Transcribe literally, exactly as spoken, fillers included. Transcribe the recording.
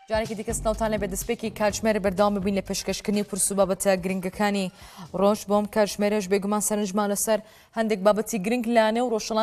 جارێکی دیکە سناوتان لێ بە دەستپێکی کاتژمێرە بەردەوام ببین لە پێشکەشکردنی پرسو بابەتە گرنگەکانی ڕۆژ بۆم کاتژمێرەش بێگومان سەرنجمان لەسەر هەندێک بابەتی گرنگ لانێ و ڕۆژەڵات